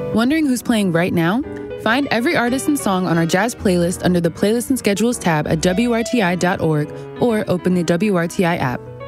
Wondering who's playing right now? Find every artist and song on our jazz playlist under the Playlists and Schedules tab at WRTI.org or open the WRTI app.